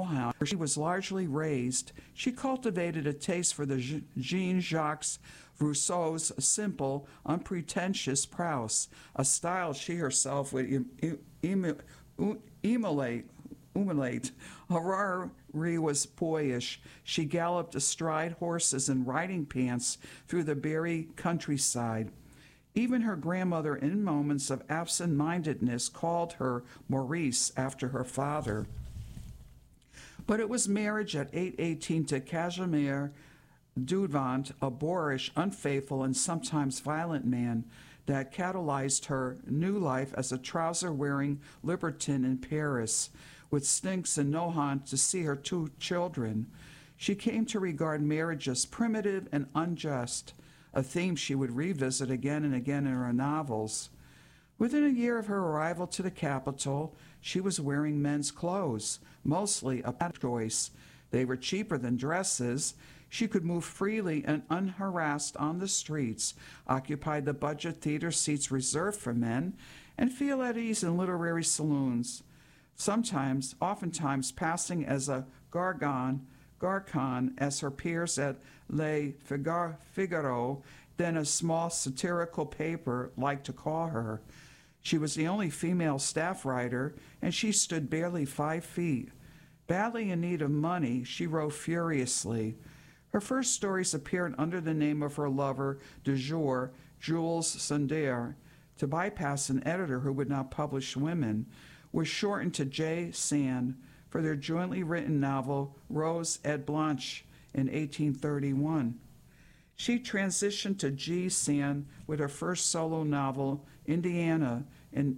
Nohant, where she was largely raised, she cultivated a taste for the Jean-Jacques Rousseau's simple, unpretentious prose, a style she herself would emulate. Harari was boyish. She galloped astride horses in riding pants through the Berry countryside. Even her grandmother, in moments of absent-mindedness, called her Maurice after her father. But it was marriage at age 18 to Casimir Dudevant, a boorish, unfaithful, and sometimes violent man, that catalyzed her new life as a trouser-wearing libertine in Paris, with Stinks and Nohant to see her 2 children. She came to regard marriage as primitive and unjust, a theme she would revisit again and again in her novels. Within a year of her arrival to the capital, she was wearing men's clothes, mostly a choice. They were cheaper than dresses. She could move freely and unharassed on the streets, occupy the budget theater seats reserved for men, and feel at ease in literary saloons. Oftentimes passing as a garçon as her peers at Le Figaro, then a small satirical paper liked to call her. She was the only female staff writer, and she stood barely 5 feet. Badly in need of money, she wrote furiously. Her first stories appeared under the name of her lover du jour, Jules Sandeur. To bypass an editor who would not publish women, was shortened to J. Sand for their jointly written novel Rose et Blanche in 1831. She transitioned to G. Sand with her first solo novel, Indiana, in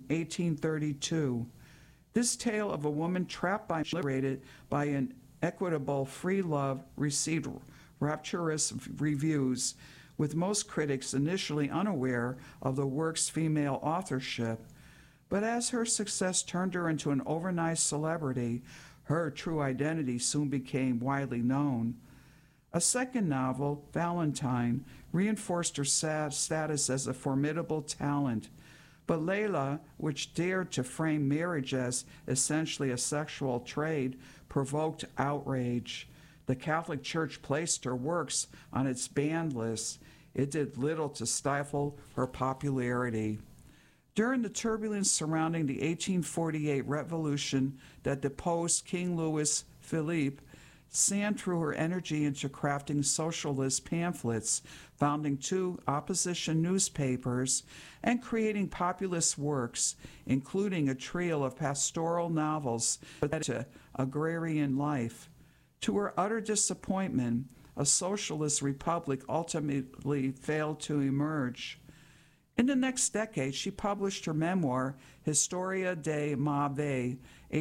1832. This tale of a woman trapped by liberated by an equitable free love received rapturous reviews, with most critics initially unaware of the work's female authorship. But as her success turned her into an overnight celebrity, her true identity soon became widely known. A second novel, Valentine, reinforced her status as a formidable talent. But Layla, which dared to frame marriage as essentially a sexual trade, provoked outrage. The Catholic Church placed her works on its banned list. It did little to stifle her popularity. During the turbulence surrounding the 1848 revolution that deposed King Louis Philippe, Sand threw her energy into crafting socialist pamphlets, founding 2 opposition newspapers, and creating populist works, including a trio of pastoral novels to agrarian life. To her utter disappointment, a socialist republic ultimately failed to emerge. In the next decade, she published her memoir, Historia de ma Vie,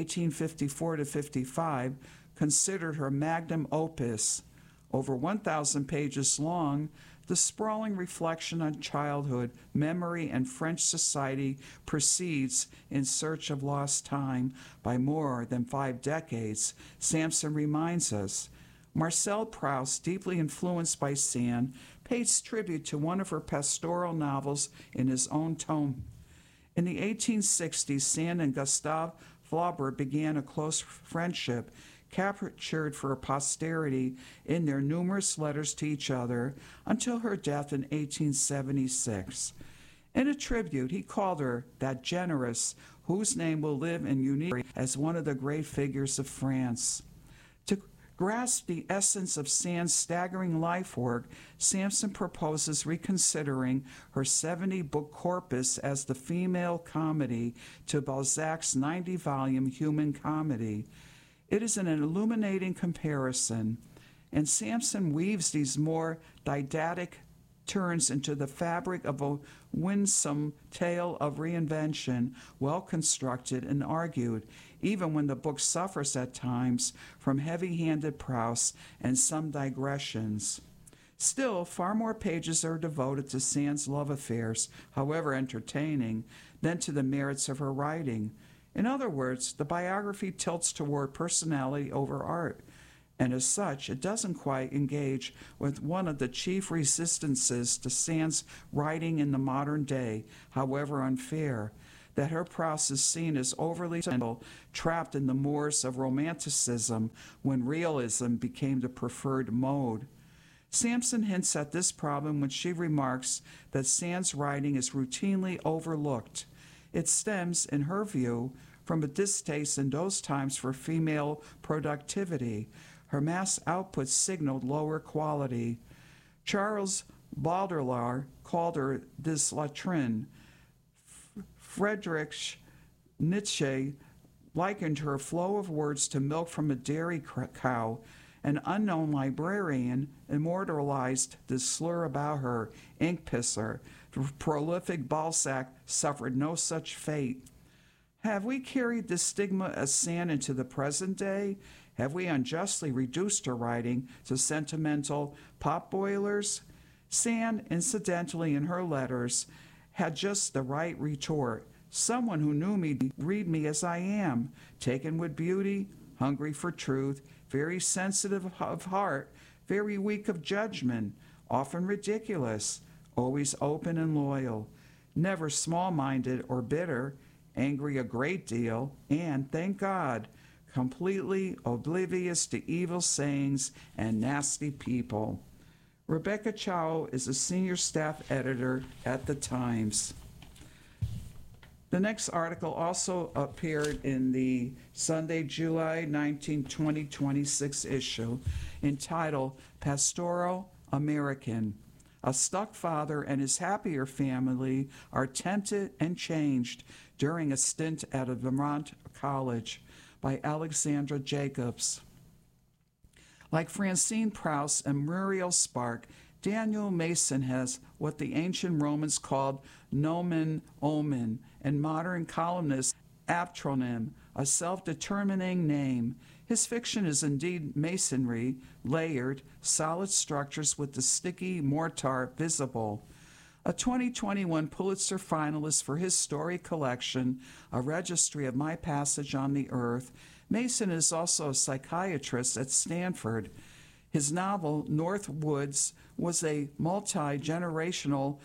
1854-55, considered her magnum opus. Over 1,000 pages long, the sprawling reflection on childhood, memory, and French society proceeds in search of lost time by more than 5 decades, Sampson reminds us. Marcel Proust, deeply influenced by Sand, pays tribute to one of her pastoral novels in his own tome. In the 1860s, Sand and Gustave Flaubert began a close friendship, captured for posterity in their numerous letters to each other until her death in 1876. In a tribute, he called her that generous, whose name will live in unique as one of the great figures of France. To grasp the essence of Sand's staggering life work, Sampson proposes reconsidering her 70-book corpus as the female comedy to Balzac's 90-volume Human Comedy. It is an illuminating comparison, and Sampson weaves these more didactic turns into the fabric of a winsome tale of reinvention, well constructed and argued, even when the book suffers at times from heavy-handed Proust and some digressions. Still, far more pages are devoted to Sand's love affairs, however entertaining, than to the merits of her writing. In other words, the biography tilts toward personality over art, and as such, it doesn't quite engage with one of the chief resistances to Sand's writing in the modern day, however unfair, that her prose is seen as overly sentimental, trapped in the moors of romanticism when realism became the preferred mode. Sampson hints at this problem when she remarks that Sand's writing is routinely overlooked. It stems, in her view, from a distaste in those times for female productivity. Her mass output signaled lower quality. Charles Baudelaire called her this latrine. Friedrich Nietzsche likened her flow of words to milk from a dairy cow. An unknown librarian immortalized the slur about her, ink pisser. The prolific Balzac suffered no such fate. Have we carried this stigma of Sand into the present day? Have we unjustly reduced her writing to sentimental potboilers? Sand, incidentally, in her letters, had just the right retort. Someone who knew me to read me as I am, taken with beauty, hungry for truth, very sensitive of heart, very weak of judgment, often ridiculous, always open and loyal, never small-minded or bitter, angry a great deal, and, thank God, completely oblivious to evil sayings and nasty people. Rebecca Chow is a senior staff editor at The Times. The next article also appeared in the Sunday, July 19, 2026 issue, entitled Pastoral American. A stuck father and his happier family are tempted and changed during a stint at a Vermont college, by Alexandra Jacobs. Like Francine Prouse and Muriel Spark, Daniel Mason has what the ancient Romans called nomen omen, and modern columnists aptronym, a self-determining name. His fiction is indeed masonry, layered, solid structures with the sticky mortar visible. A 2021 Pulitzer finalist for his story collection, A Registry of My Passage on the Earth, Mason is also a psychiatrist at Stanford. His novel, North Woods, was a multi-generational,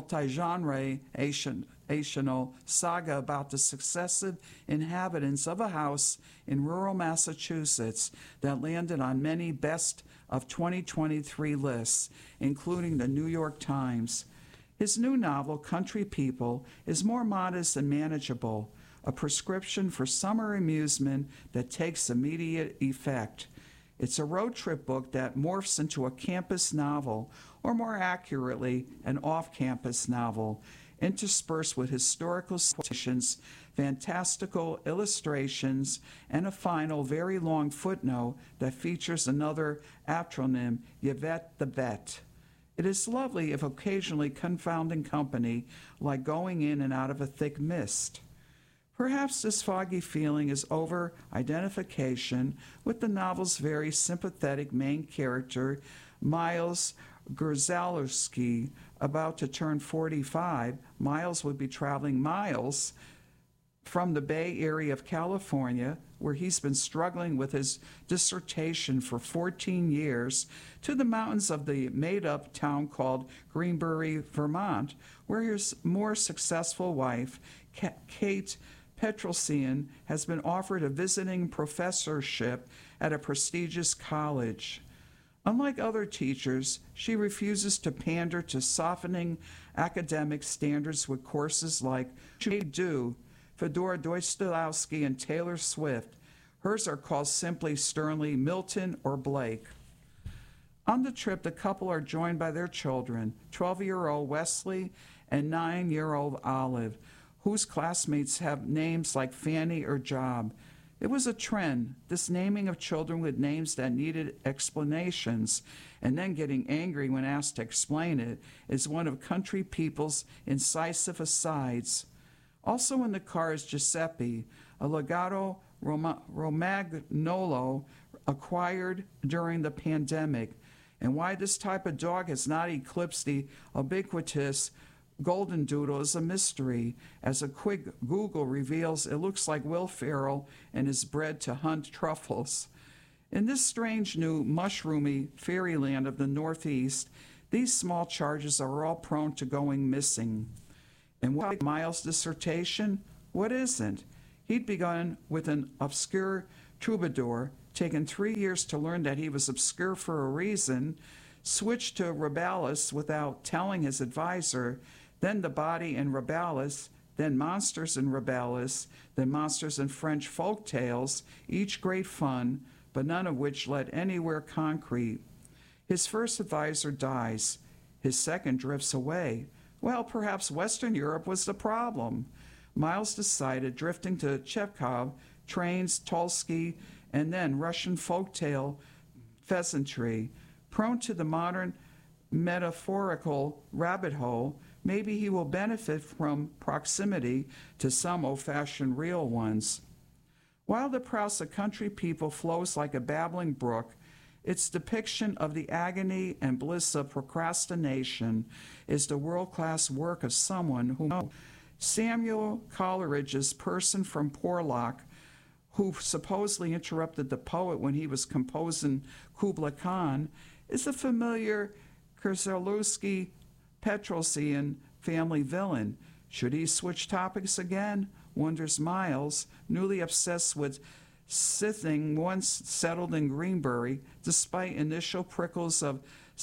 multi-generational saga about the successive inhabitants of a house in rural Massachusetts that landed on many best of 2023 lists, including the New York Times. His new novel, Country People, is more modest and manageable, a prescription for summer amusement that takes immediate effect. It's a road trip book that morphs into a campus novel, or more accurately, an off-campus novel, interspersed with historical citations, fantastical illustrations, and a final, very long footnote that features another aptronym, Yvette the Vet. It is lovely if occasionally confounding company, like going in and out of a thick mist. Perhaps this foggy feeling is over-identification with the novel's very sympathetic main character, Miles Grzelewski. About to turn 45, Miles would be traveling miles from the Bay Area of California, where he's been struggling with his dissertation for 14 years, to the mountains of the made-up town called Greenbury, Vermont, where his more successful wife, Kate Petrosian, has been offered a visiting professorship at a prestigious college. Unlike other teachers, she refuses to pander to softening academic standards with courses like Do, Fyodor Dostoevsky, and Taylor Swift. Hers are called simply sternly Milton or Blake. On the trip, the couple are joined by their children, 12-year-old Wesley and 9-year-old Olive, whose classmates have names like Fanny or Job. It was a trend, this naming of children with names that needed explanations, and then getting angry when asked to explain it is one of Country People's incisive asides. Also in the car is Giuseppe, a Legato Romagnolo acquired during the pandemic, and why this type of dog has not eclipsed the ubiquitous Golden Doodle is a mystery. As a quick Google reveals, it looks like Will Ferrell and is bred to hunt truffles. In this strange new mushroomy fairyland of the Northeast, these small charges are all prone to going missing. And what Miles' dissertation? What isn't? He'd begun with an obscure troubadour, taken 3 years to learn that he was obscure for a reason, switched to Rabelais without telling his advisor, then The Body in Rabelais, then Monsters in Rabelais, then Monsters in French folk tales, each great fun, but none of which led anywhere concrete. His first advisor dies. His second drifts away. Well, perhaps Western Europe was the problem. Miles decided drifting to Chekhov, trains, Tolsky, and then Russian folktale pheasantry. Prone to the modern metaphorical rabbit hole, maybe he will benefit from proximity to some old-fashioned real ones. While the Prowse of Country People flows like a babbling brook, its depiction of the agony and bliss of procrastination is the world-class work of someone who knows. Samuel Coleridge's Person from Porlock, who supposedly interrupted the poet when he was composing Kubla Khan, is a familiar Krzyzewski Petrosian family villain. Should he switch topics again? Wonders Miles, newly obsessed with scything once settled in Greenbury, despite initial prickles of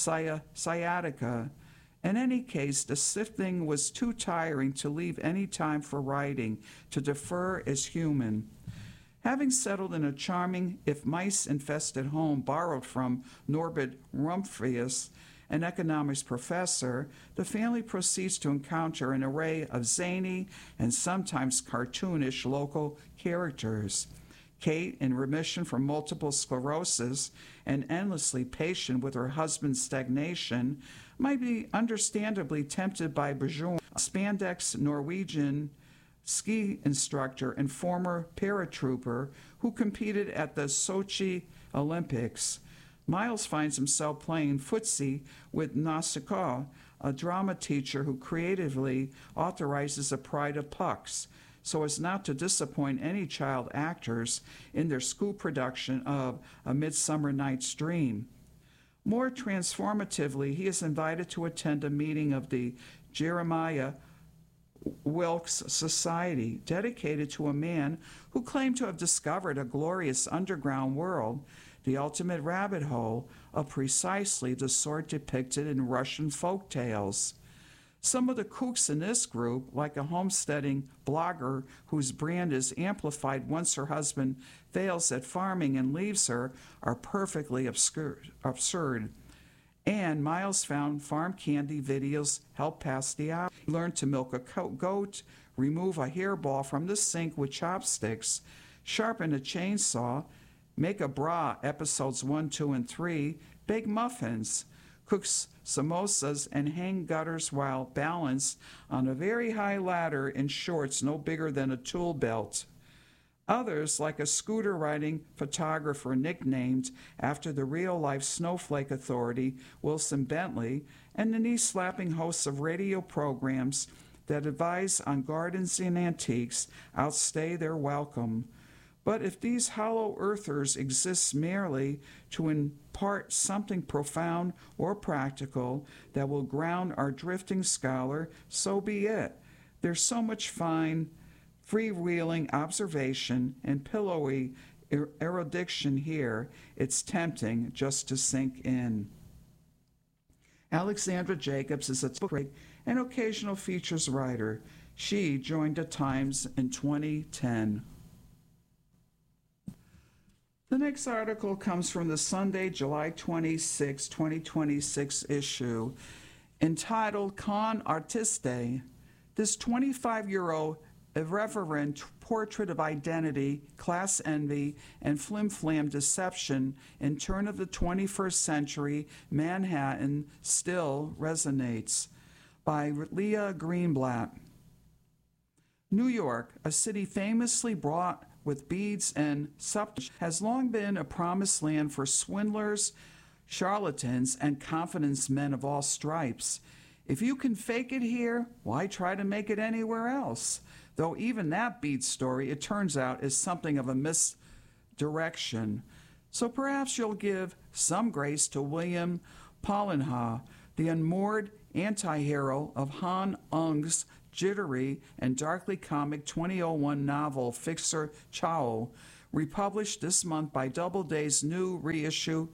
sciatica. In any case, the sifting was too tiring to leave any time for writing. To defer is human. Having settled in a charming, if mice-infested home borrowed from Norbert Rumphius, an economics professor, the family proceeds to encounter an array of zany and sometimes cartoonish local characters. Kate, in remission from multiple sclerosis and endlessly patient with her husband's stagnation, might be understandably tempted by Bjorn, a spandex Norwegian ski instructor and former paratrooper who competed at the Sochi Olympics. Miles finds himself playing footsie with Nausicaa, a drama teacher who creatively authorizes a pride of pucks, so as not to disappoint any child actors in their school production of A Midsummer Night's Dream. More transformatively, he is invited to attend a meeting of the Jeremiah Wilkes Society, dedicated to a man who claimed to have discovered a glorious underground world, the ultimate rabbit hole, of precisely the sort depicted in Russian folk tales. Some of the kooks in this group, like a homesteading blogger whose brand is amplified once her husband fails at farming and leaves her, are perfectly absurd. And Miles found farm candy videos help pass the hour. He learned to milk a goat, remove a hairball from the sink with chopsticks, sharpen a chainsaw, make a bra, episodes 1, 2, and 3, bake muffins, cook samosas, and hang gutters while balanced on a very high ladder in shorts no bigger than a tool belt. Others, like a scooter-riding photographer nicknamed after the real-life snowflake authority, Wilson Bentley, and the knee-slapping hosts of radio programs that advise on gardens and antiques, outstay their welcome. But if these hollow earthers exist merely to impart something profound or practical that will ground our drifting scholar, so be it. There's so much fine, freewheeling observation and pillowy erudition here, it's tempting just to sink in. Alexandra Jacobs is a book and occasional features writer. She joined the Times in 2010. The next article comes from the Sunday, July 26, 2026 issue, entitled Con Artiste. This 25-year-old irreverent portrait of identity, class envy, and flim-flam deception in turn of the 21st century Manhattan still resonates. By Leah Greenblatt. New York, a city famously brought with beads and subterfuge, has long been a promised land for swindlers, charlatans, and confidence men of all stripes. If you can fake it here, why try to make it anywhere else? Though even that bead story, it turns out, is something of a misdirection. So perhaps you'll give some grace to William Pollenha, the unmoored anti-hero of Han Ung's jittery, and darkly comic 2001 novel Fixer Chao, republished this month by Doubleday's new reissue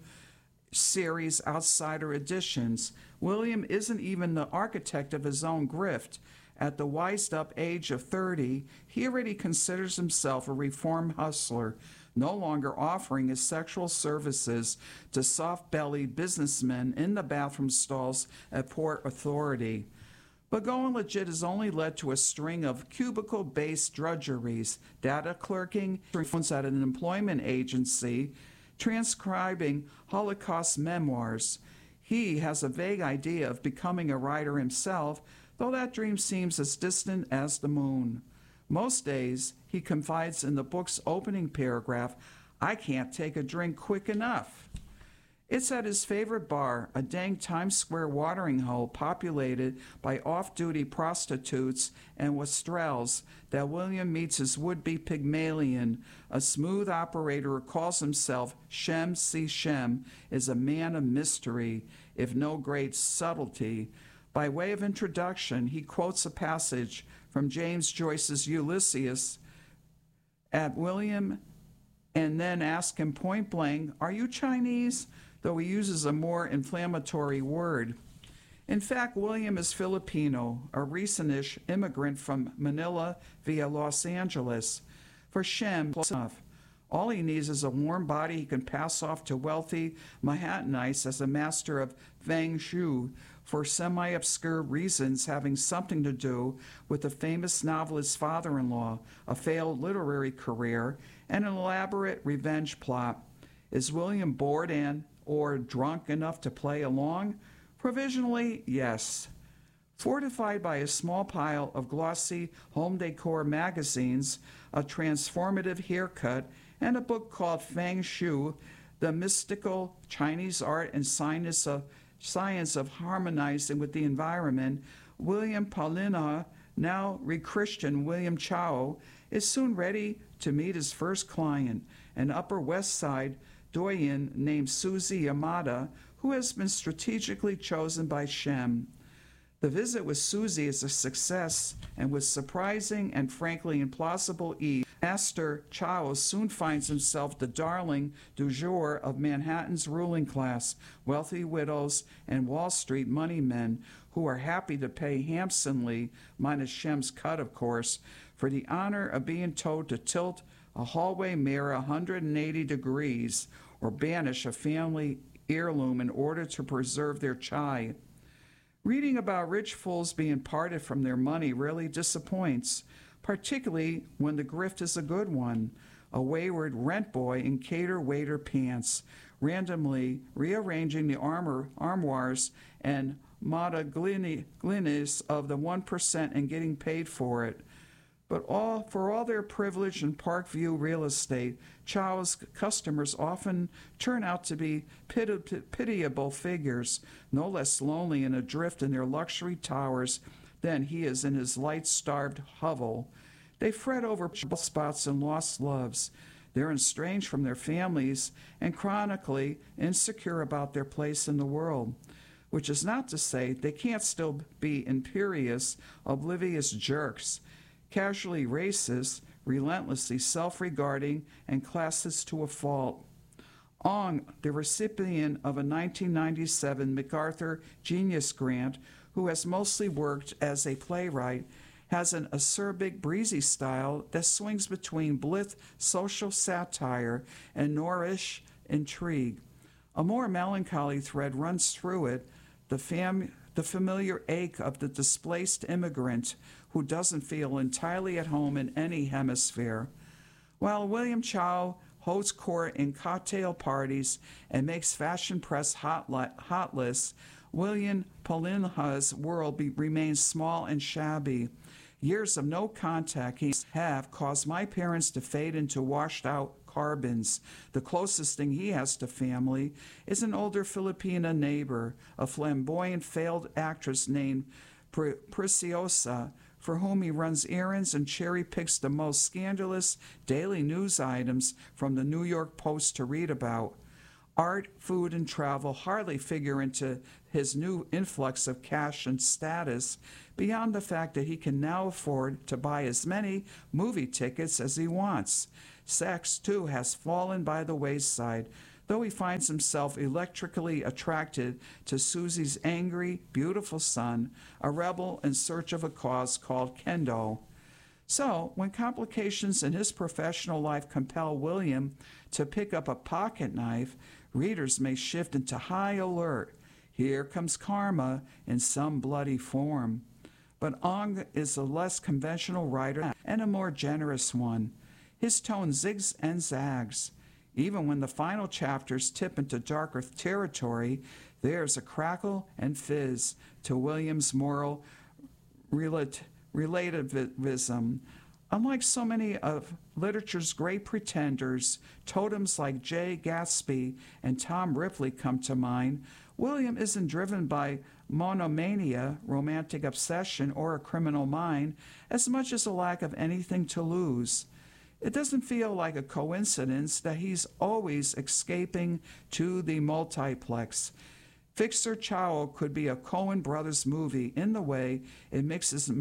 series Outsider Editions. William isn't even the architect of his own grift. At the wised up age of 30, he already considers himself a reformed hustler, no longer offering his sexual services to soft-bellied businessmen in the bathroom stalls at Port Authority. But going legit has only led to a string of cubicle-based drudgeries, data clerking at an employment agency, transcribing Holocaust memoirs. He has a vague idea of becoming a writer himself, though that dream seems as distant as the moon. Most days, he confides in the book's opening paragraph, "I can't take a drink quick enough." It's at his favorite bar, a dang Times Square watering hole populated by off-duty prostitutes and wastrels, that William meets his would-be Pygmalion. A smooth operator who calls himself Shem C. Shem is a man of mystery, if no great subtlety. By way of introduction, he quotes a passage from James Joyce's Ulysses at William and then asks him point blank, "Are you Chinese?" though he uses a more inflammatory word. In fact, William is Filipino, a recentish immigrant from Manila via Los Angeles. For Shem, all he needs is a warm body he can pass off to wealthy Manhattanites as a master of Feng Shui for semi-obscure reasons having something to do with the famous novelist's father-in-law, a failed literary career, and an elaborate revenge plot. Is William bored and or drunk enough to play along? Provisionally, yes. Fortified by a small pile of glossy home decor magazines, a transformative haircut, and a book called Feng Shui, The Mystical Chinese Art and Science of Harmonizing with the Environment, William Paulina, now re-Christian William Chao, is soon ready to meet his first client, an Upper West Side doyen named Susie Yamada, who has been strategically chosen by Shem. The visit with Susie is a success, and with surprising and frankly implausible ease, Master Chao soon finds himself the darling du jour of Manhattan's ruling class, wealthy widows and Wall Street money men who are happy to pay handsomely, minus Shem's cut of course, for the honor of being told to tilt a hallway mirror 180 degrees or banish a family heirloom in order to preserve their chai. Reading about rich fools being parted from their money really disappoints, particularly when the grift is a good one. A wayward rent boy in cater waiter pants, randomly rearranging the armoires and madaglinis of the 1% and getting paid for it. But for all their privilege in Parkview real estate, Chao's customers often turn out to be pitiable figures, no less lonely and adrift in their luxury towers than he is in his light-starved hovel. They fret over spots and lost loves. They're estranged from their families and chronically insecure about their place in the world, which is not to say they can't still be imperious, oblivious jerks, casually racist, relentlessly self-regarding, and classist to a fault. Ong, the recipient of a 1997 MacArthur Genius Grant, who has mostly worked as a playwright, has an acerbic, breezy style that swings between blithe social satire and Norrish intrigue. A more melancholy thread runs through it, the familiar ache of the displaced immigrant who doesn't feel entirely at home in any hemisphere. While William Chao holds court in cocktail parties and makes fashion press hot lists, William Paulina's world remains small and shabby. Years of no contact have caused my parents to fade into washed-out carbons. The closest thing he has to family is an older Filipina neighbor, a flamboyant failed actress named Preciosa, for whom he runs errands and cherry-picks the most scandalous daily news items from the New York Post to read about. Art, food, and travel hardly figure into his new influx of cash and status, beyond the fact that he can now afford to buy as many movie tickets as he wants. Sex, too, has fallen by the wayside, though he finds himself electrically attracted to Susie's angry, beautiful son, a rebel in search of a cause called Kendo. So, when complications in his professional life compel William to pick up a pocket knife, readers may shift into high alert. Here comes karma in some bloody form. But Ong is a less conventional writer and a more generous one. His tone zigs and zags. Even when the final chapters tip into darker territory, there's a crackle and fizz to William's moral relativism. Unlike so many of literature's great pretenders, totems like Jay Gatsby and Tom Ripley come to mind. William isn't driven by monomania, romantic obsession, or a criminal mind, as much as a lack of anything to lose. It doesn't feel like a coincidence that he's always escaping to the multiplex. Fixer Chow could be a Coen Brothers movie in the way it mixes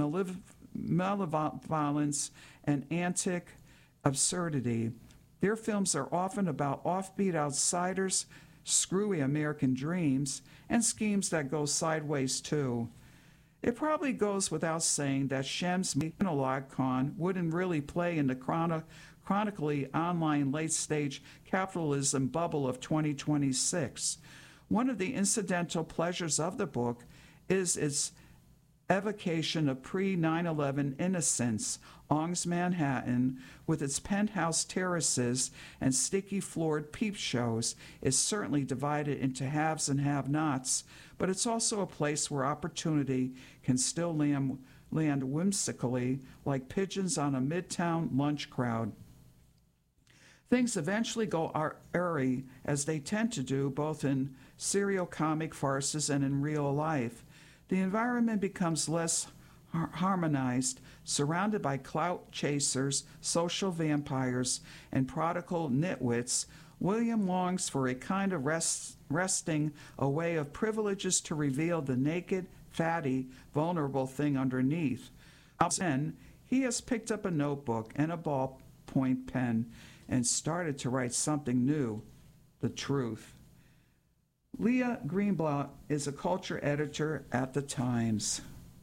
malevolence and antic absurdity. Their films are often about offbeat outsiders, screwy American dreams, and schemes that go sideways too. It probably goes without saying that Shem's monologue con wouldn't really play in the chronically online late-stage capitalism bubble of 2026. One of the incidental pleasures of the book is its evocation of pre-9/11 innocence. Ong's Manhattan, with its penthouse terraces and sticky-floored peep shows, is certainly divided into haves and have-nots, but it's also a place where opportunity can still land whimsically like pigeons on a midtown lunch crowd. Things eventually go airy, as they tend to do both in serial comic farces and in real life. The environment becomes less harmonized, surrounded by clout chasers, social vampires, and prodigal nitwits. William longs for a kind of wresting away of privileges to reveal the naked, fatty, vulnerable thing underneath. Then he has picked up a notebook and a ballpoint pen and started to write something new, the truth. Leah Greenblatt is a culture editor at The Times.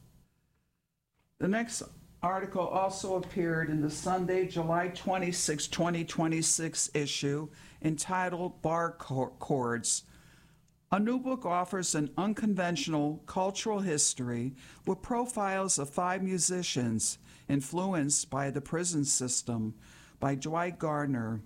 The next article also appeared in the Sunday, July 26, 2026 issue entitled Bar Chords. A new book offers an unconventional cultural history with profiles of 5 musicians influenced by the prison system by Dwight Gardner.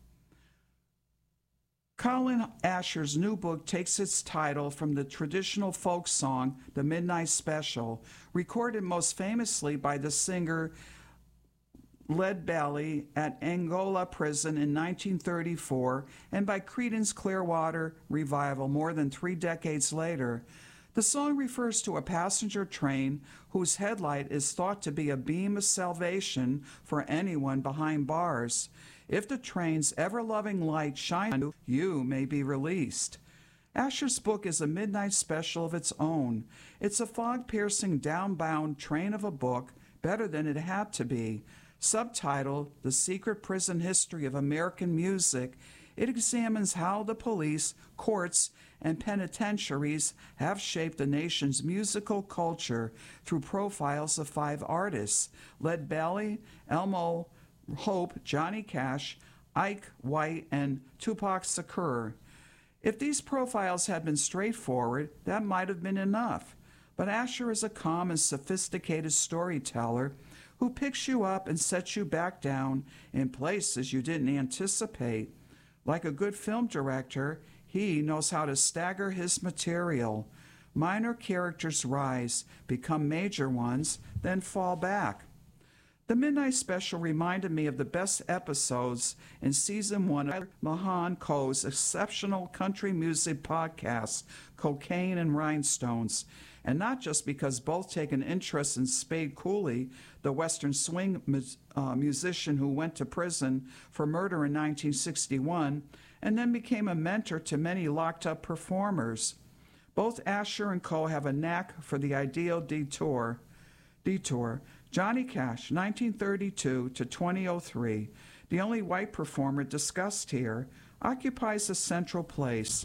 Colin Asher's new book takes its title from the traditional folk song, The Midnight Special, recorded most famously by the singer Leadbelly at Angola Prison in 1934 and by Creedence Clearwater Revival more than 3 decades later. The song refers to a passenger train whose headlight is thought to be a beam of salvation for anyone behind bars. If the train's ever-loving light shines on you, you may be released. Asher's book is a midnight special of its own. It's a fog-piercing, downbound train of a book, better than it had to be. Subtitled The Secret Prison History of American Music, it examines how the police, courts, and penitentiaries have shaped the nation's musical culture through profiles of 5 artists: Leadbelly, Elmo Hope, Johnny Cash, Ike White, and Tupac Shakur. If these profiles had been straightforward, that might have been enough. But Asher is a calm and sophisticated storyteller who picks you up and sets you back down in places you didn't anticipate. Like a good film director, he knows how to stagger his material. Minor characters rise, become major ones, then fall back. The Midnight Special reminded me of the best episodes in Season 1 of Mahan Coe's exceptional country music podcast, Cocaine and Rhinestones, and not just because both take an interest in Spade Cooley, the Western swing musician who went to prison for murder in 1961, and then became a mentor to many locked-up performers. Both Asher and Coe have a knack for the ideal detour. Johnny Cash, 1932 to 2003, the only white performer discussed here, occupies a central place.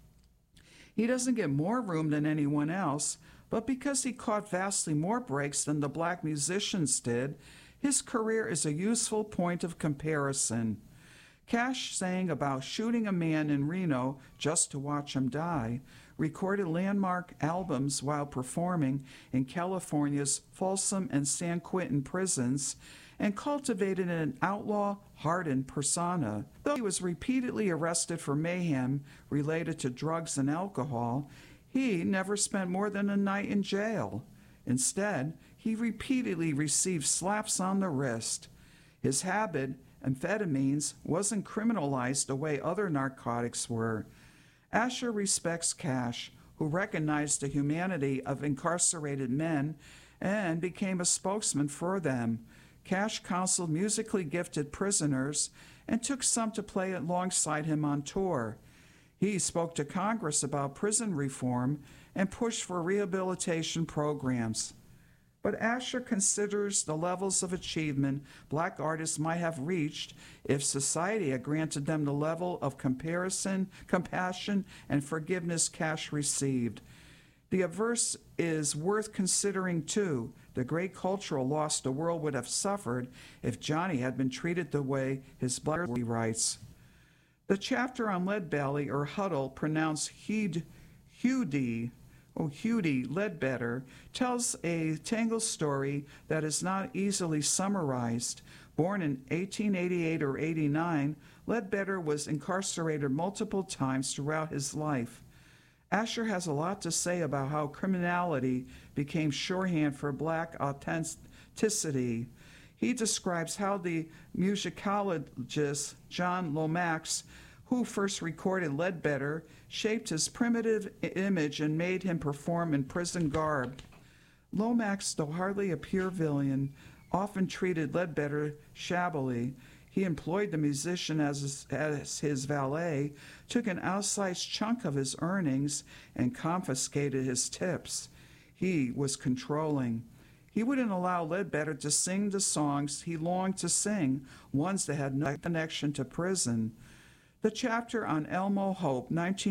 He doesn't get more room than anyone else, but because he caught vastly more breaks than the black musicians did, his career is a useful point of comparison. Cash sang about shooting a man in Reno just to watch him die, recorded landmark albums while performing in California's Folsom and San Quentin prisons, and cultivated an outlaw-hardened persona. Though he was repeatedly arrested for mayhem related to drugs and alcohol, he never spent more than a night in jail. Instead, he repeatedly received slaps on the wrist. His habit, amphetamines, wasn't criminalized the way other narcotics were. Asher respects Cash, who recognized the humanity of incarcerated men and became a spokesman for them. Cash counseled musically gifted prisoners and took some to play alongside him on tour. He spoke to Congress about prison reform and pushed for rehabilitation programs. But Asher considers the levels of achievement black artists might have reached if society had granted them the level of compassion, and forgiveness Cash received. The obverse is worth considering, too. The great cultural loss the world would have suffered if Johnny had been treated the way his blood writes. The chapter on Leadbelly, or Huddle, pronounced Hudy Ledbetter, tells a tangled story that is not easily summarized. Born in 1888 or 89, Ledbetter was incarcerated multiple times throughout his life. Asher has a lot to say about how criminality became shorthand for black authenticity. He describes how the musicologist John Lomax, who first recorded Ledbetter, shaped his primitive image and made him perform in prison garb. Lomax, though hardly a pure villain, often treated Ledbetter shabbily. He employed the musician as his valet, took an outsized chunk of his earnings, and confiscated his tips. He was controlling. He wouldn't allow Ledbetter to sing the songs he longed to sing, ones that had no connection to prison. The chapter on Elmo Hope,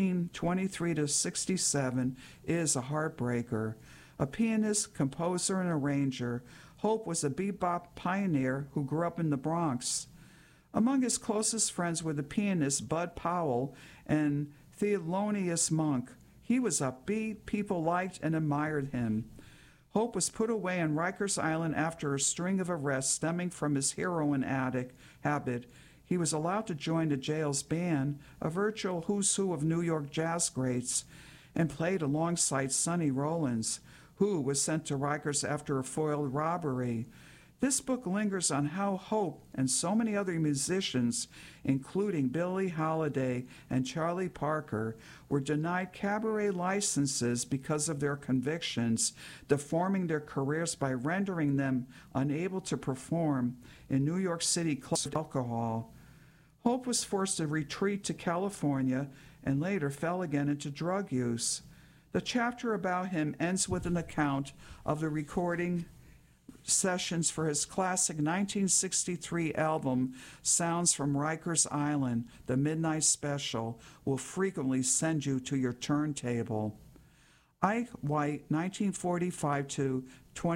1923 to 67, is a heartbreaker. A pianist, composer, and arranger, Hope was a bebop pioneer who grew up in the Bronx. Among his closest friends were the pianists Bud Powell and Thelonious Monk. He was upbeat, people liked and admired him. Hope was put away on Rikers Island after a string of arrests stemming from his heroin habit. He was allowed to join the jail's band, a virtual who's who of New York jazz greats, and played alongside Sonny Rollins, who was sent to Rikers after a foiled robbery. This book lingers on how Hope and so many other musicians, including Billie Holiday and Charlie Parker, were denied cabaret licenses because of their convictions, deforming their careers by rendering them unable to perform in New York City clubs with alcohol. Hope was forced to retreat to California and later fell again into drug use. The chapter about him ends with an account of the recording sessions for his classic 1963 album, Sounds from Rikers Island. The Midnight Special will frequently send you to your turntable. Ike White, 1945 to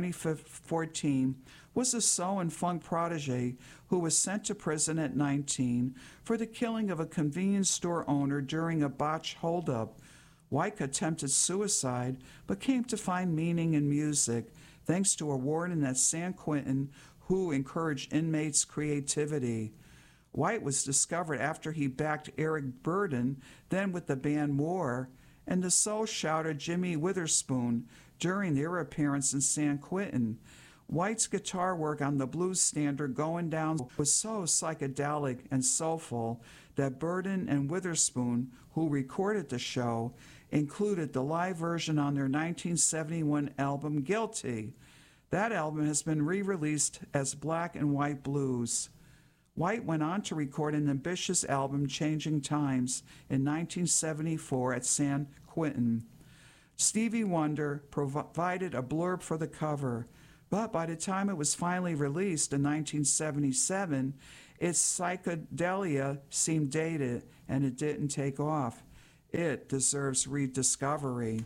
2014, was a soul and funk protege who was sent to prison at 19 for the killing of a convenience store owner during a botched holdup. White attempted suicide but came to find meaning in music, thanks to a warden at San Quentin who encouraged inmates' creativity. White was discovered after he backed Eric Burdon, then with the band War, and the soul shouter Jimmy Witherspoon during their appearance in San Quentin. White's guitar work on the blues standard Going Down was so psychedelic and soulful that Burdon and Witherspoon, who recorded the show, included the live version on their 1971 album Guilty. That album has been re-released as Black and White Blues. White went on to record an ambitious album, Changing Times, in 1974 at San Quentin. Stevie Wonder provided a blurb for the cover, but by the time it was finally released in 1977, its psychedelia seemed dated and it didn't take off. It deserves rediscovery.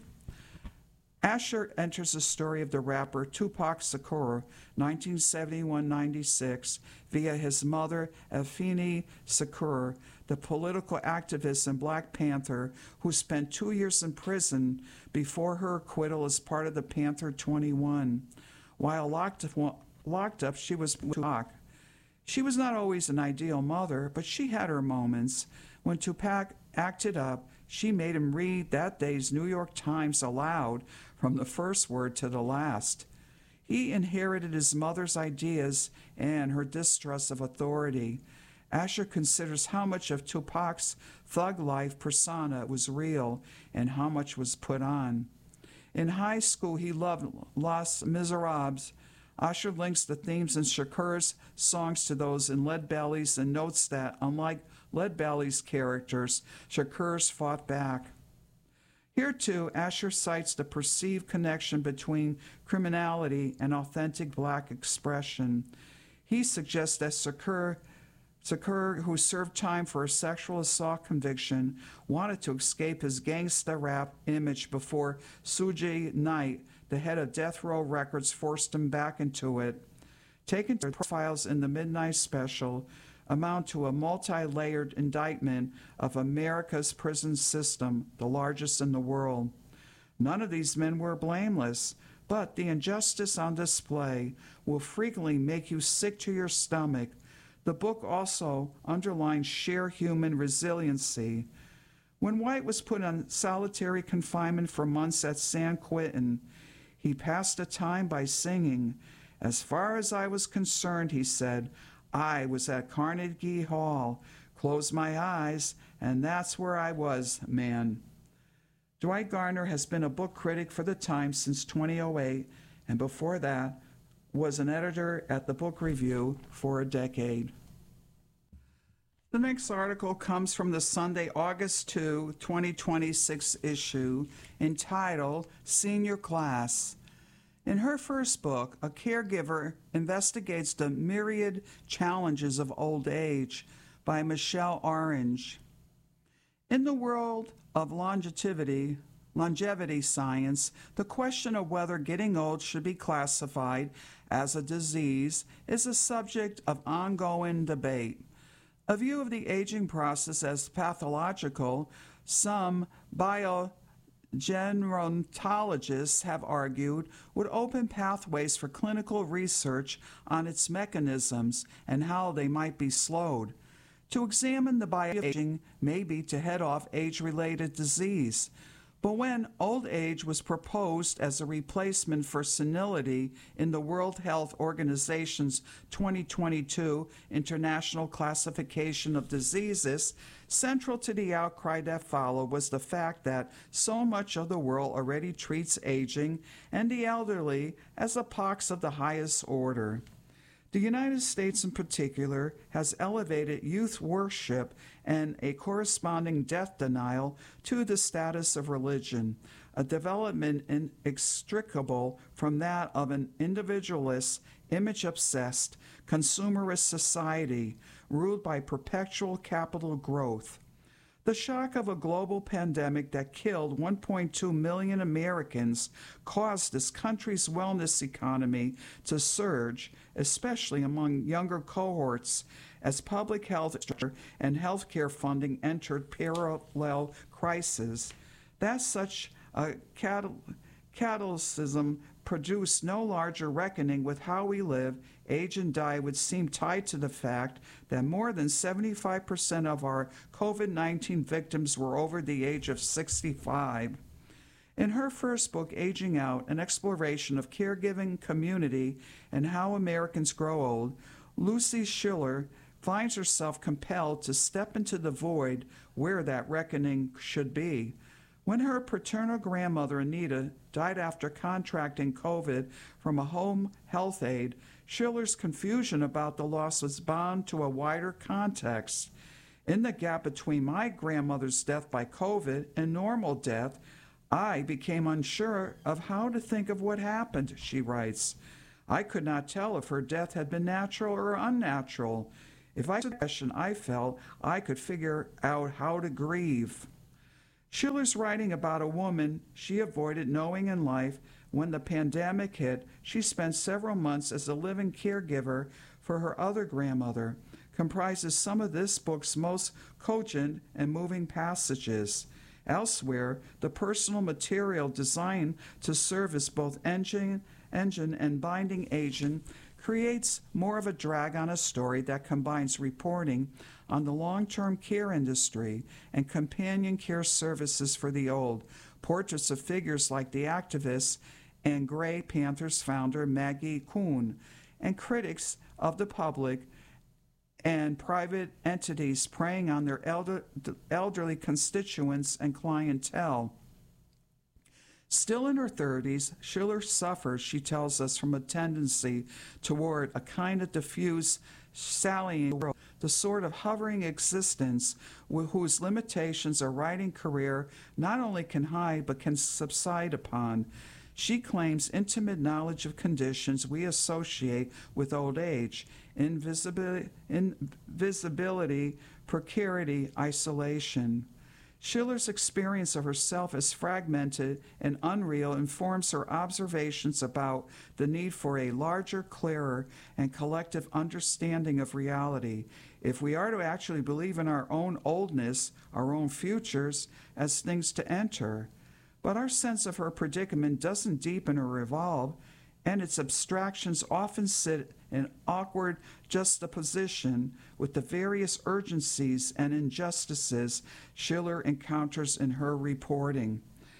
Asher enters the story of the rapper Tupac Shakur, 1971-96, via his mother, Afeni Shakur, the political activist and Black Panther who spent 2 years in prison before her acquittal as part of the Panther 21. While locked up, she was Tupac. She was not always an ideal mother, but she had her moments. When Tupac acted up, she made him read that day's New York Times aloud from the first word to the last. He inherited his mother's ideas and her distrust of authority. Asher considers how much of Tupac's thug life persona was real and how much was put on. In high school, he loved Les Miserables. Asher links the themes in Shakur's songs to those in Leadbelly's and notes that, unlike Leadbelly's characters, Shakur's fought back. Here, too, Asher cites the perceived connection between criminality and authentic Black expression. He suggests that Shakur, who served time for a sexual assault conviction, wanted to escape his gangsta rap image before Suge Knight, the head of Death Row Records, forced him back into it. Taken to profiles in the Midnight Special, amount to a multi-layered indictment of America's prison system, the largest in the world. None of these men were blameless, but the injustice on display will frequently make you sick to your stomach. The book also underlines sheer human resiliency. When White was put on solitary confinement for months at San Quentin, he passed the time by singing. As far as I was concerned, he said, I was at Carnegie Hall, closed my eyes, and that's where I was, man. Dwight Garner has been a book critic for the Times since 2008, and before that was an editor at the Book Review for a decade. The next article comes from the Sunday, August 2, 2026 issue, entitled Senior Class. In her first book, a caregiver investigates the myriad challenges of old age by Michelle Orange. In the world of longevity science, the question of whether getting old should be classified as a disease is a subject of ongoing debate. A view of the aging process as pathological, some biogerontologists have argued, would open pathways for clinical research on its mechanisms and how they might be slowed. To examine the bioaging may be to head off age-related disease. But when old age was proposed as a replacement for senility in the World Health Organization's 2022 International Classification of Diseases, central to the outcry that followed was the fact that so much of the world already treats aging and the elderly as a pox of the highest order. The United States in particular has elevated youth worship and a corresponding death denial to the status of religion, a development inextricable from that of an individualist, image-obsessed, consumerist society ruled by perpetual capital growth. The shock of a global pandemic that killed 1.2 million Americans caused this country's wellness economy to surge, especially among younger cohorts, as public health and healthcare funding entered parallel crises. That such a catalyst produced no larger reckoning with how we live, age, and die would seem tied to the fact that more than 75% of our COVID-19 victims were over the age of 65. In her first book, Aging Out, an exploration of caregiving, community, and how Americans grow old, Lucy Schiller finds herself compelled to step into the void where that reckoning should be. When her paternal grandmother, Anita, died after contracting COVID from a home health aide, Schiller's confusion about the loss was bound to a wider context. In the gap between my grandmother's death by COVID and normal death, I became unsure of how to think of what happened, she writes. I could not tell if her death had been natural or unnatural. If I had a question I felt, I could figure out how to grieve. Schiller's writing about a woman she avoided knowing in life. When the pandemic hit, she spent several months as a living caregiver for her other grandmother, comprises some of this book's most cogent and moving passages. Elsewhere, the personal material designed to serve as both engine and binding agent creates more of a drag on a story that combines reporting on the long-term care industry and companion care services for the old, portraits of figures like the activist and Grey Panthers founder Maggie Kuhn, and critics of the public and private entities preying on their elderly constituents and clientele. Still in her 30s, Schiller suffers, she tells us, from a tendency toward a kind of diffuse, sallying world, the sort of hovering existence whose limitations a writing career not only can hide but can subside upon. She claims intimate knowledge of conditions we associate with old age, invisibility, precarity, isolation. Schiller's experience of herself as fragmented and unreal informs her observations about the need for a larger, clearer, and collective understanding of reality if we are to actually believe in our own oldness, our own futures, as things to enter. But our sense of her predicament doesn't deepen or evolve, and its abstractions often sit in awkward juxtaposition with the various urgencies and injustices Schiller encounters in her reporting.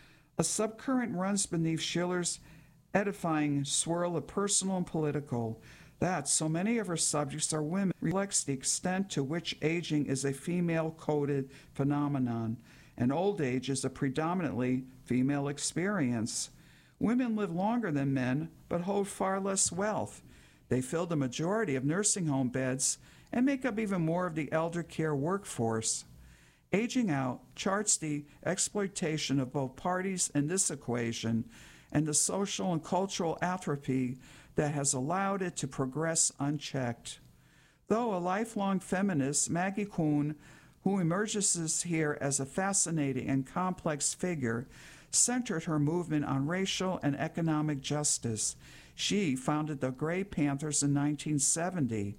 A subcurrent runs beneath Schiller's edifying swirl of personal and political. That so many of her subjects are women reflects the extent to which aging is a female-coded phenomenon, and old age is a predominantly female experience. Women live longer than men, but hold far less wealth. They fill the majority of nursing home beds and make up even more of the elder care workforce. Aging Out charts the exploitation of both parties in this equation and the social and cultural atrophy that has allowed it to progress unchecked. Though a lifelong feminist, Maggie Kuhn, who emerges here as a fascinating and complex figure, centered her movement on racial and economic justice. She founded the Grey Panthers in 1970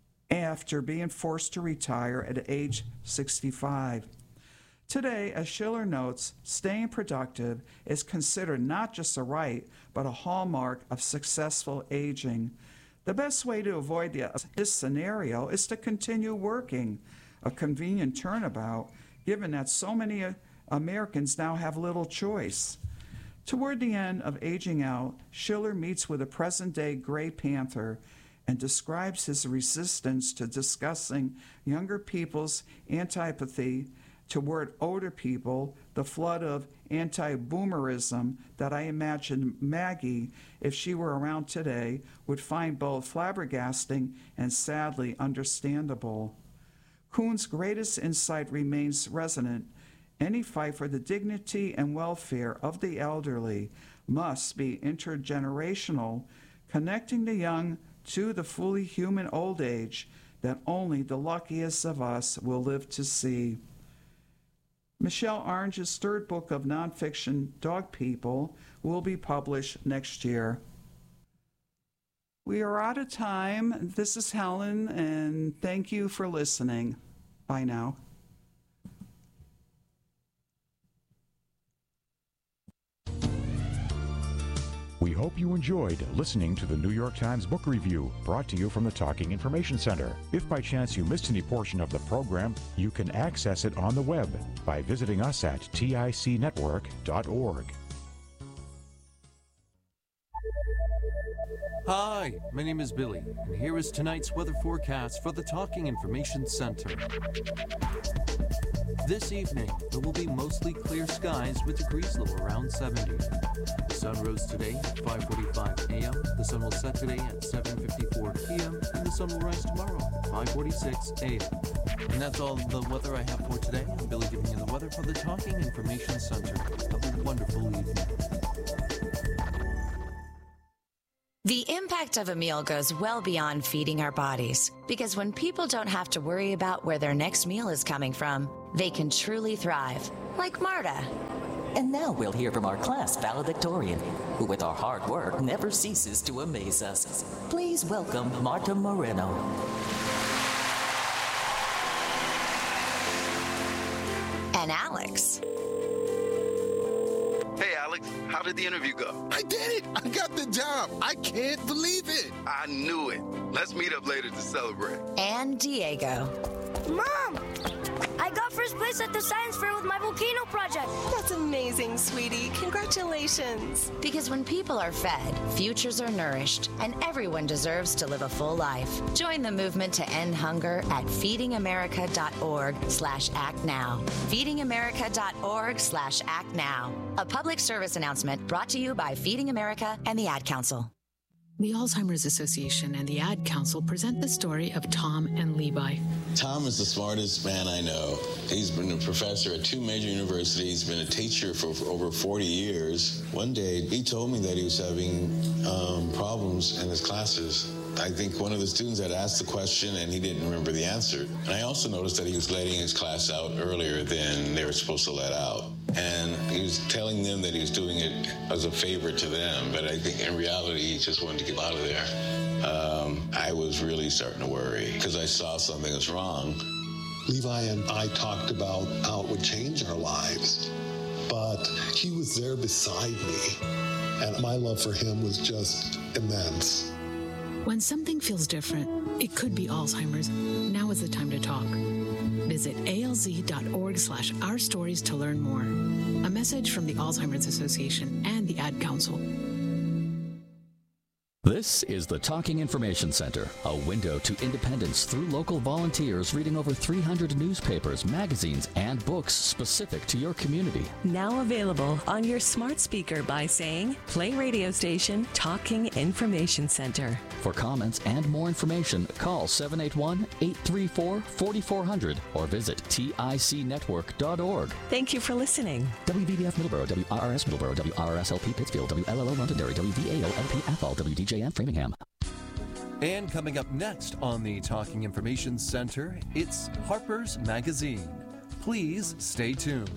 after being forced to retire at age 65. Today, as Schiller notes, staying productive is considered not just a right, but a hallmark of successful aging. The best way to avoid this scenario is to continue working, a convenient turnabout, given that so many Americans now have little choice. Toward the end of Aging Out, Schiller meets with a present-day Grey Panther and describes his resistance to discussing younger people's antipathy toward older people, the flood of anti-boomerism that I imagine Maggie, if she were around today, would find both flabbergasting and sadly understandable. Kuhn's greatest insight remains resonant. Any fight for the dignity and welfare of the elderly must be intergenerational, connecting the young to the fully human old age that only the luckiest of us will live to see. Michelle Orange's third book of nonfiction, Dog People, will be published next year. We are out of time. This is Helen, and thank you for listening. Bye now. We hope you enjoyed listening to the New York Times Book Review, brought to you from the Talking Information Center. If by chance you missed any portion of the program, you can access it on the web by visiting us at ticnetwork.org. Hi, my name is Billy, and here is tonight's weather forecast for the Talking Information Center. This evening, there will be mostly clear skies with degrees low around 70. The sun rose today at 5:45 a.m., the sun will set today at 7:54 p.m., and the sun will rise tomorrow at 5:46 a.m. And that's all the weather I have for today. I'm Billy giving you the weather for the Talking Information Center. Have a wonderful evening. The impact of a meal goes well beyond feeding our bodies, because when people don't have to worry about where their next meal is coming from, they can truly thrive, like Marta. And now we'll hear from our class valedictorian, who with our hard work never ceases to amaze us. Please welcome Marta Moreno. And Alex. Hey, Alex, how did the interview go? I did it! I got the job! I can't believe it! I knew it. Let's meet up later to celebrate. And Diego. Mom! I got first place at the science fair with my volcano project. That's amazing, sweetie. Congratulations. Because when people are fed, futures are nourished, and everyone deserves to live a full life. Join the movement to end hunger at feedingamerica.org/actnow. Feedingamerica.org/actnow. A public service announcement brought to you by Feeding America and the Ad Council. The Alzheimer's Association and the Ad Council present the story of Tom and Levi. Tom is the smartest man I know. He's been a professor at 2 major universities, been a teacher for over 40 years. One day, he told me that he was having problems in his classes. I think one of the students had asked the question and he didn't remember the answer. And I also noticed that he was letting his class out earlier than they were supposed to let out. And he was telling them that he was doing it as a favor to them, but I think in reality, he just wanted to get out of there. I was really starting to worry because I saw something was wrong. Levi and I talked about how it would change our lives, but he was there beside me, and my love for him was just immense. When something feels different, it could be Alzheimer's. Now is the time to talk. Visit alz.org/ourstories to learn more. A message from the Alzheimer's Association and the Ad Council. This is the Talking Information Center, a window to independence through local volunteers reading over 300 newspapers, magazines, and books specific to your community. Now available on your smart speaker by saying, play radio station Talking Information Center. For comments and more information, call 781-834-4400 or visit ticnetwork.org. Thank you for listening. WVBF Middleborough, WRRS Middleborough, WRSLP Pittsfield, WLLO Londonderry, WVAO-LP Athol, WDJM Framingham. And coming up next on the Talking Information Center, it's Harper's Magazine. Please stay tuned.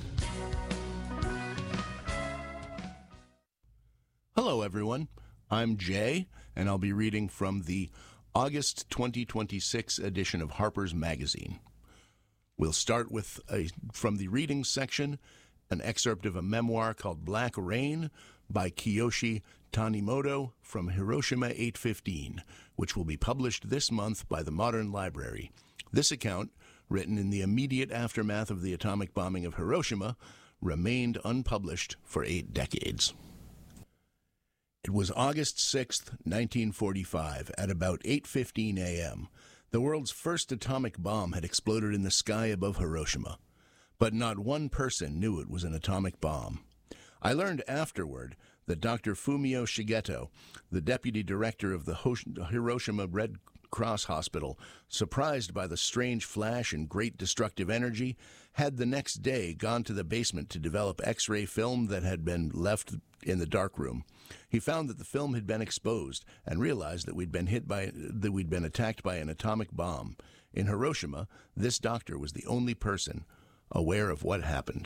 Hello, everyone. I'm Jay, and I'll be reading from the August 2026 edition of Harper's Magazine. We'll start with, from the readings section, an excerpt of a memoir called Black Rain by Kiyoshi Tanimoto from Hiroshima 815, which will be published this month by the Modern Library. This account, written in the immediate aftermath of the atomic bombing of Hiroshima, remained unpublished for 8 decades. It was August 6th, 1945, at about 8:15 a.m. The world's first atomic bomb had exploded in the sky above Hiroshima, but not one person knew it was an atomic bomb. I learned afterward that Dr. Fumio Shigeto, the deputy director of the Hiroshima Red Cross Hospital, surprised by the strange flash and great destructive energy, had the next day gone to the basement to develop X-ray film that had been left in the darkroom. He found that the film had been exposed and realized that we'd been attacked by an atomic bomb. In Hiroshima, this doctor was the only person aware of what happened.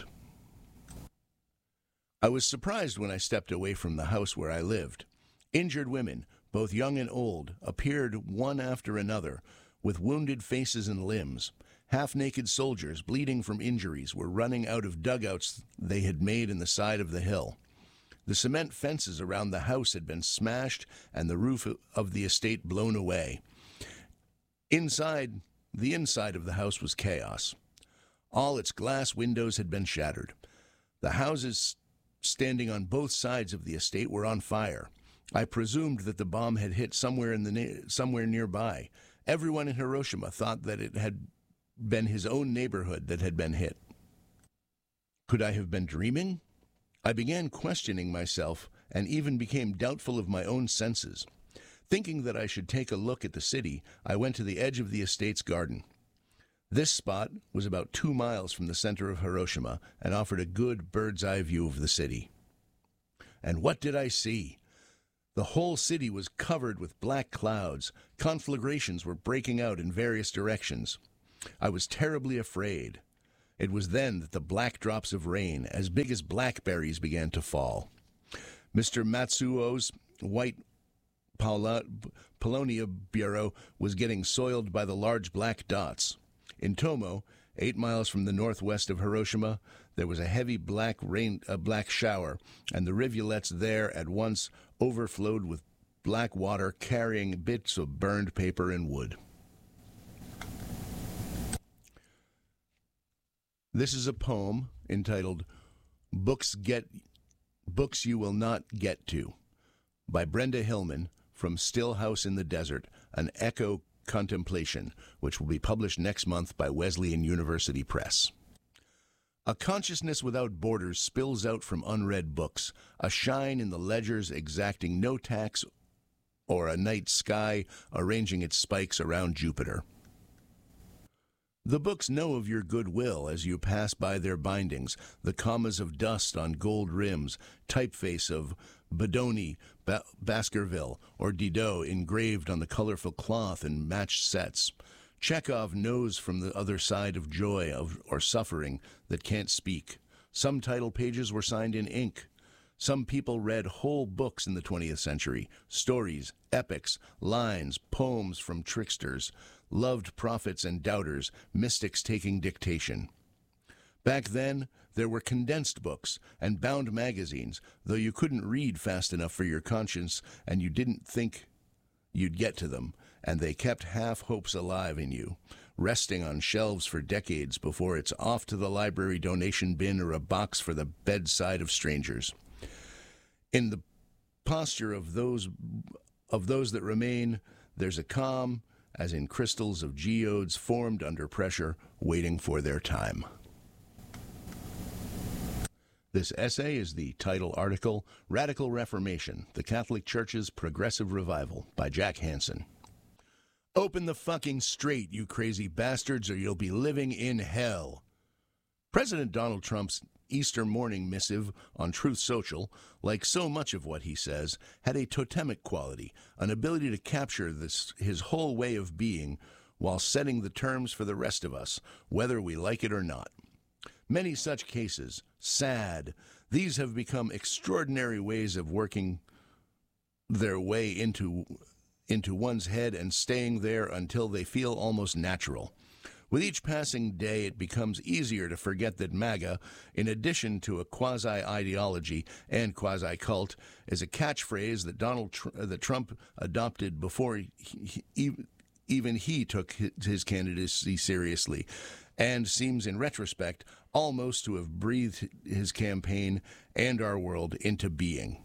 I was surprised when I stepped away from the house where I lived. Injured women, both young and old, appeared one after another, with wounded faces and limbs. Half-naked soldiers, bleeding from injuries, were running out of dugouts they had made in the side of the hill. The cement fences around the house had been smashed and the roof of the estate blown away. The inside of the house was chaos. All its glass windows had been shattered. The houses standing on both sides of the estate were on fire. I presumed that the bomb had hit somewhere nearby. Everyone in Hiroshima thought that it had been his own neighborhood that had been hit. Could I have been dreaming? I began questioning myself and even became doubtful of my own senses. Thinking that I should take a look at the city, I went to the edge of the estate's garden. This spot was about 2 miles from the center of Hiroshima and offered a good bird's-eye view of the city. And what did I see? The whole city was covered with black clouds. Conflagrations were breaking out in various directions. I was terribly afraid. It was then that the black drops of rain, as big as blackberries, began to fall. Mr. Matsuo's white Polonia bureau was getting soiled by the large black dots. In Tomo, 8 miles from the northwest of Hiroshima, there was a heavy black shower, and the rivulets there at once overflowed with black water carrying bits of burned paper and wood. This is a poem entitled Books You Will Not Get To by Brenda Hillman from Still House in the Desert, an echo contemplation, which will be published next month by Wesleyan University Press. A consciousness without borders spills out from unread books, a shine in the ledgers exacting no tax, or a night sky arranging its spikes around Jupiter. The books know of your goodwill as you pass by their bindings, the commas of dust on gold rims, typeface of Bodoni, Baskerville, or Didot engraved on the colorful cloth and matched sets. Chekhov knows from the other side of joy or suffering that can't speak. Some title pages were signed in ink. Some people read whole books in the 20th century, stories, epics, lines, poems from tricksters, loved prophets and doubters, mystics taking dictation. Back then, there were condensed books and bound magazines, though you couldn't read fast enough for your conscience and you didn't think you'd get to them, and they kept half hopes alive in you, resting on shelves for decades before it's off to the library donation bin or a box for the bedside of strangers. In the posture of those that remain, there's a calm, as in crystals of geodes formed under pressure, waiting for their time. This essay is the title article, Radical Reformation, the Catholic Church's Progressive Revival, by Jack Hansen. Open the fucking straight, you crazy bastards, or you'll be living in hell. President Donald Trump's Easter morning missive on Truth Social, like so much of what he says, had a totemic quality, an ability to capture his whole way of being while setting the terms for the rest of us, whether we like it or not. Many such cases, sad, these have become extraordinary ways of working their way into one's head and staying there until they feel almost natural. With each passing day, it becomes easier to forget that MAGA, in addition to a quasi-ideology and quasi-cult, is a catchphrase that Trump adopted before even he took his candidacy seriously, and seems, in retrospect, almost to have breathed his campaign and our world into being.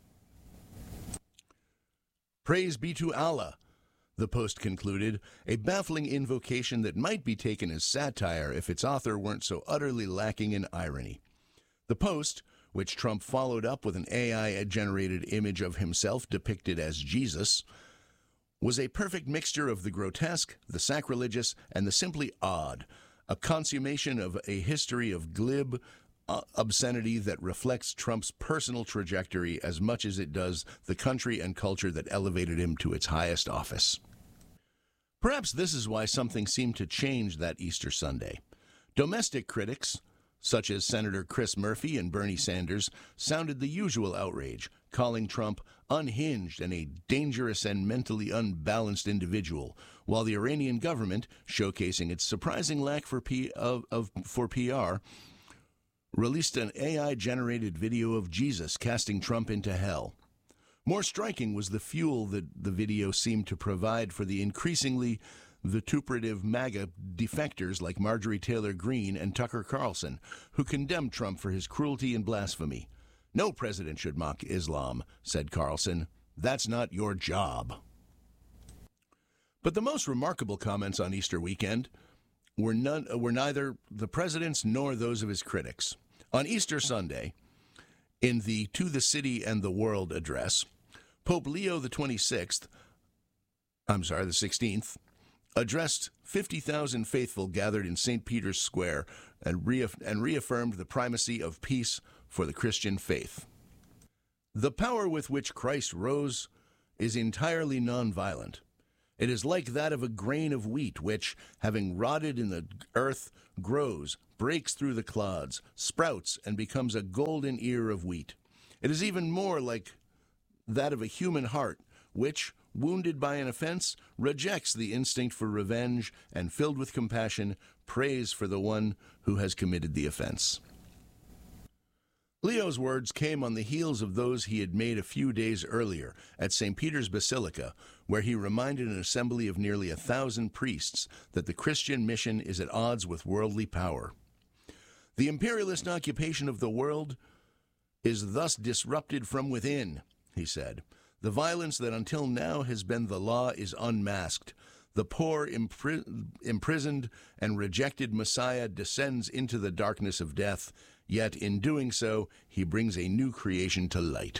Praise be to Allah, the Post concluded, a baffling invocation that might be taken as satire if its author weren't so utterly lacking in irony. The Post, which Trump followed up with an AI-generated image of himself depicted as Jesus, was a perfect mixture of the grotesque, the sacrilegious, and the simply odd, a consummation of a history of glib obscenity that reflects Trump's personal trajectory as much as it does the country and culture that elevated him to its highest office. Perhaps this is why something seemed to change that Easter Sunday. Domestic critics, such as Senator Chris Murphy and Bernie Sanders, sounded the usual outrage, calling Trump unhinged and a dangerous and mentally unbalanced individual, while the Iranian government, showcasing its surprising lack for PR, released an AI-generated video of Jesus casting Trump into hell. More striking was the fuel that the video seemed to provide for the increasingly vituperative MAGA defectors like Marjorie Taylor Greene and Tucker Carlson, who condemned Trump for his cruelty and blasphemy. No president should mock Islam, said Carlson. That's not your job. But the most remarkable comments on Easter weekend were neither the president's nor those of his critics. On Easter Sunday, in the To the City and the World address, Pope Leo the 16th, addressed 50,000 faithful gathered in St. Peter's Square and reaffirmed the primacy of peace for the Christian faith. The power with which Christ rose is entirely nonviolent. It is like that of a grain of wheat which, having rotted in the earth, grows, breaks through the clods, sprouts, and becomes a golden ear of wheat. It is even more like that of a human heart, which, wounded by an offense, rejects the instinct for revenge, and filled with compassion, prays for the one who has committed the offense. Leo's words came on the heels of those he had made a few days earlier at St. Peter's Basilica, where he reminded an assembly of nearly 1,000 priests that the Christian mission is at odds with worldly power. The imperialist occupation of the world is thus disrupted from within, he said. The violence that until now has been the law is unmasked. The poor, imprisoned, and rejected Messiah descends into the darkness of death, yet in doing so, he brings a new creation to light.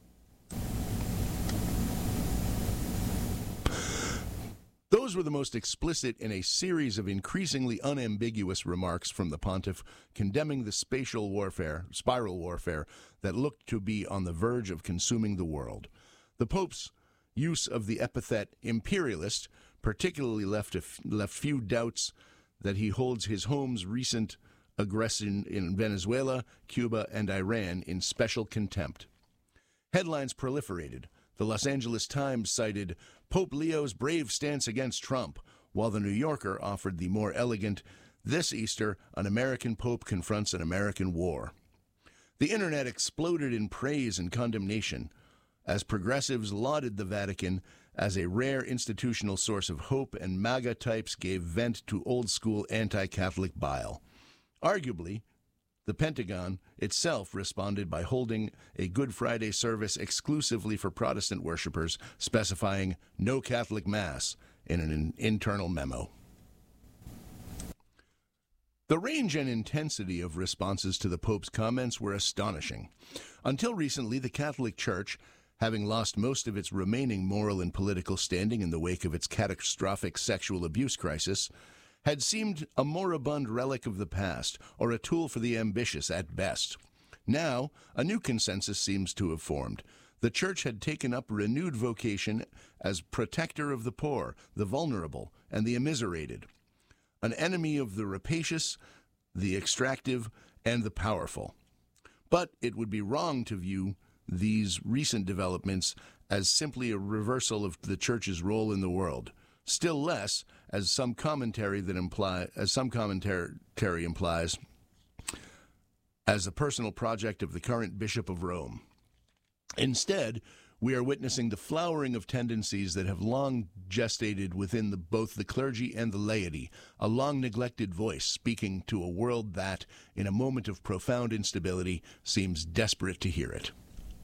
Those were the most explicit in a series of increasingly unambiguous remarks from the pontiff condemning the spiral warfare that looked to be on the verge of consuming the world. The Pope's use of the epithet imperialist particularly left few doubts that he holds his home's recent aggression in Venezuela, Cuba, and Iran in special contempt. Headlines proliferated. The Los Angeles Times cited Pope Leo's brave stance against Trump, while the New Yorker offered the more elegant, "This Easter, an American Pope confronts an American war." The Internet exploded in praise and condemnation, as progressives lauded the Vatican as a rare institutional source of hope, and MAGA types gave vent to old-school anti-Catholic bile. Arguably, the Pentagon itself responded by holding a Good Friday service exclusively for Protestant worshippers, specifying no Catholic Mass in an internal memo. The range and intensity of responses to the Pope's comments were astonishing. Until recently, the Catholic Church, having lost most of its remaining moral and political standing in the wake of its catastrophic sexual abuse crisis, had seemed a moribund relic of the past, or a tool for the ambitious at best. Now, a new consensus seems to have formed. The Church had taken up renewed vocation as protector of the poor, the vulnerable, and the immiserated, an enemy of the rapacious, the extractive, and the powerful. But it would be wrong to view these recent developments as simply a reversal of the Church's role in the world. Still less, as some commentary implies, as the personal project of the current Bishop of Rome. Instead, we are witnessing the flowering of tendencies that have long gestated within both the clergy and the laity, a long-neglected voice speaking to a world that, in a moment of profound instability, seems desperate to hear it.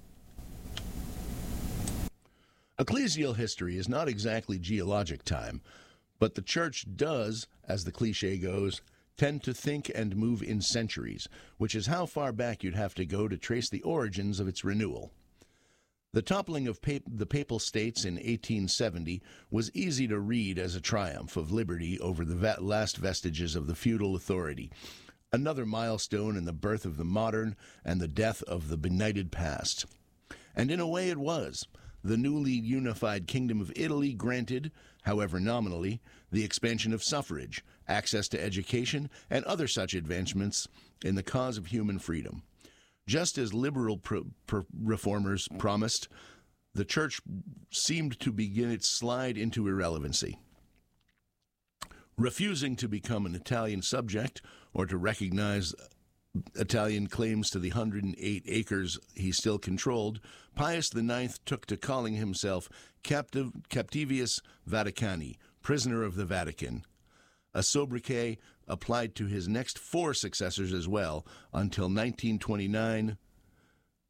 Ecclesial history is not exactly geologic time, but the Church does, as the cliché goes, tend to think and move in centuries, which is how far back you'd have to go to trace the origins of its renewal. The toppling of the Papal States in 1870 was easy to read as a triumph of liberty over the last vestiges of the feudal authority, another milestone in the birth of the modern and the death of the benighted past. And in a way it was. The newly unified Kingdom of Italy granted, however nominally, the expansion of suffrage, access to education, and other such advancements in the cause of human freedom. Just as liberal reformers promised, the Church seemed to begin its slide into irrelevancy. Refusing to become an Italian subject or to recognize Italian claims to the 108 acres he still controlled, Pius IX took to calling himself Captivius Vaticani, prisoner of the Vatican, a sobriquet applied to his next 4 successors as well, until 1929,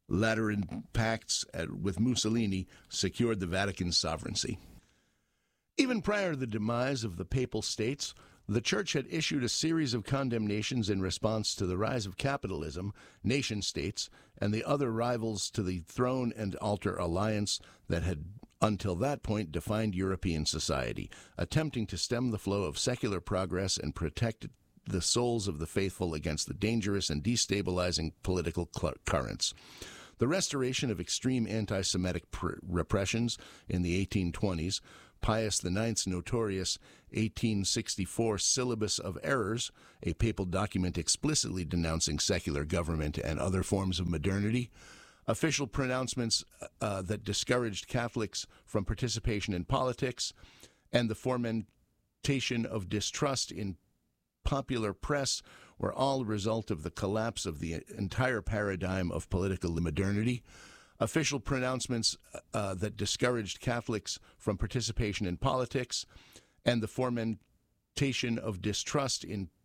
Lateran pacts with Mussolini secured the Vatican's sovereignty. Even prior to the demise of the Papal States, the Church had issued a series of condemnations in response to the rise of capitalism, nation-states, and the other rivals to the throne and altar alliance that had until that point defined European society, attempting to stem the flow of secular progress and protect the souls of the faithful against the dangerous and destabilizing political currents. The restoration of extreme anti-Semitic repressions in the 1820s, Pius IX's notorious 1864 Syllabus of Errors, a papal document explicitly denouncing secular government and other forms of modernity, official pronouncements that discouraged Catholics from participation in politics, and the fomentation of distrust in popular press were all a result of the collapse of the entire paradigm of political modernity. Official pronouncements that discouraged Catholics from participation in politics, and the fomentation of distrust in